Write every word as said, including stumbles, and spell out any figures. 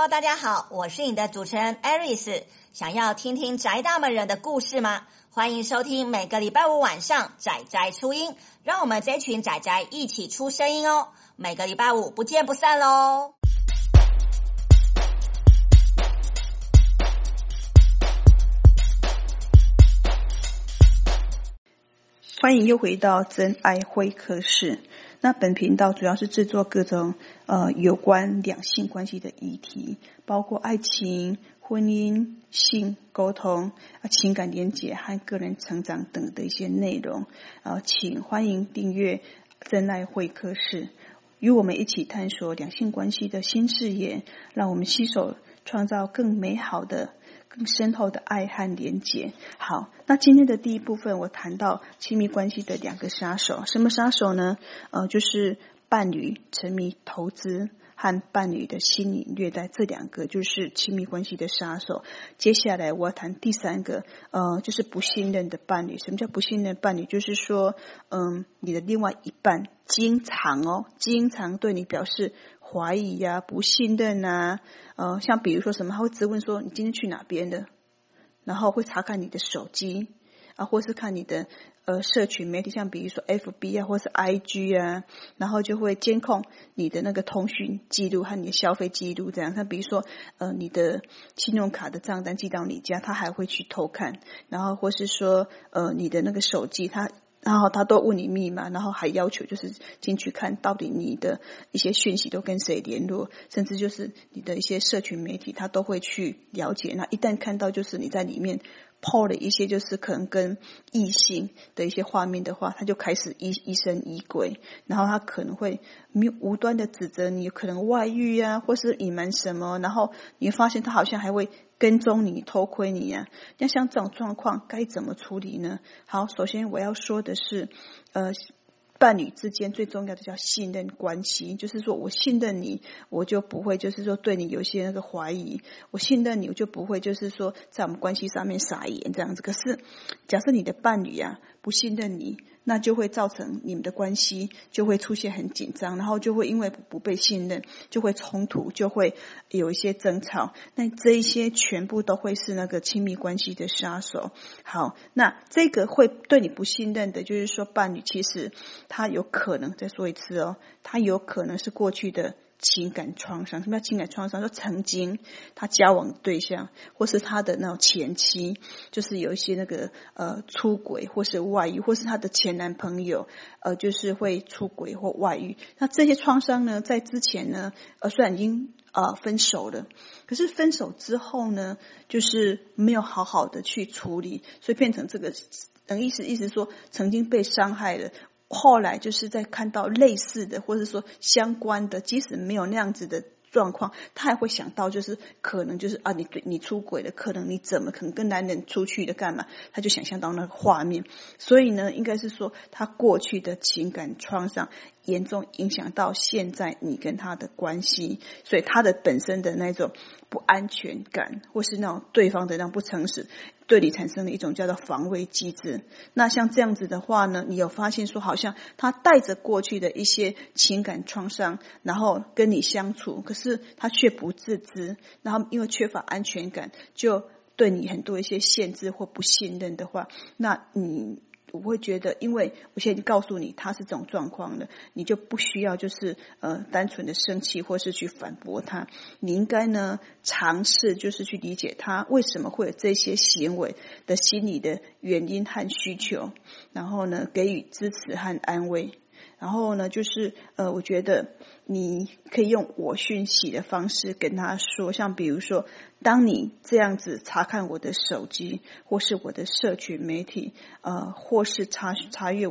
Hello， 大家好，我是你的主持人 Aris。想要听听宅大们人的故事吗？欢迎收听每个礼拜五晚上宅宅出音，让我们这群宅宅一起出声音哦。每个礼拜五不见不散喽。 欢迎又回到真爱会客室。那本频道主要是制作各种呃有关两性关系的议题，包括爱情、婚姻、性、沟通、啊、情感连结和个人成长等的一些内容。呃，请欢迎订阅真爱会客室，与我们一起探索两性关系的新视野，让我们携手创造更美好的更深厚的爱和连结。好，那今天的第一部分我谈到亲密关系的两个杀手。什么杀手呢？呃，就是伴侣沉迷投资和伴侣的心理虐待，这两个就是亲密关系的杀手。接下来我要谈第三个，呃，就是不信任的伴侣。什么叫不信任伴侣？就是说，嗯，你的另外一半经常哦，经常对你表示怀疑呀、啊、不信任啊，呃，像比如说什么，他会质问说你今天去哪边的，然后会查看你的手机啊，或是看你的呃社群媒体，像比如说 F B 啊，或是 I G 啊，然后就会监控你的那个通讯记录和你的消费记录，这样。像比如说呃你的信用卡的账单寄到你家，他还会去偷看，然后或是说呃你的那个手机他。然后他都问你密码，然后还要求就是进去看到底你的一些讯息都跟谁联络，甚至就是你的一些社群媒体他都会去了解。那一旦看到就是你在里面po了一些就是可能跟异性的一些画面的话，他就开始疑疑神疑鬼，然后他可能会无端的指责你可能外遇啊，或是隐瞒什么，然后你会发现他好像还会跟踪你、偷窥你啊。那像这种状况该怎么处理呢？好，首先我要说的是呃伴侣之间最重要的叫信任关系，就是说我信任你，我就不会就是说对你有一些那个怀疑，我信任你，我就不会就是说在我们关系上面撒盐这样子。可是假设你的伴侣啊不信任你，那就会造成你们的关系就会出现很紧张，然后就会因为不被信任就会冲突，就会有一些争吵，那这一些全部都会是那个亲密关系的杀手。好，那这个会对你不信任的，就是说伴侣其实他有可能，再说一次哦，他有可能是过去的情感创伤。什么叫情感创伤？说曾经他交往对象或是他的那种前妻就是有一些那个呃出轨或是外遇，或是他的前男朋友呃就是会出轨或外遇。那这些创伤呢在之前呢呃虽然已经呃分手了，可是分手之后呢就是没有好好的去处理，所以变成这个等意思意思说曾经被伤害了，后来就是在看到类似的或者说相关的，即使没有那样子的状况，他还会想到就是可能就是啊你你出轨了，可能你怎么可能跟男人出去的干嘛，他就想象到那个画面。所以呢应该是说他过去的情感创伤严重影响到现在你跟他的关系，所以他的本身的那种不安全感或是那种对方的那种不诚实对你产生了一种叫做防卫机制。那像这样子的话呢，你有发现说好像他带着过去的一些情感创伤然后跟你相处，可是他却不自知，然后因为缺乏安全感就对你很多一些限制或不信任的话，那你我会觉得因为我现在已经告诉你他是这种状况了，你就不需要就是呃单纯的生气或是去反驳他，你应该呢尝试就是去理解他为什么会有这些行为的心理的原因和需求，然后呢给予支持和安慰。然后呢就是呃，我觉得你可以用我讯息的方式跟他说，像比如说当你这样子查看我的手机或是我的社群媒体呃，或是查查阅